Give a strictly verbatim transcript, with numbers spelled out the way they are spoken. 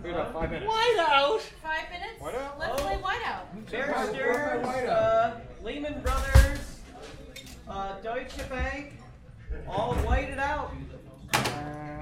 We got five minutes. Whiteout. Five minutes? Whiteout? Let's Oh. play Whiteout. Bear Stearns, uh, Lehman Brothers, uh, Deutsche Bank, all whited out.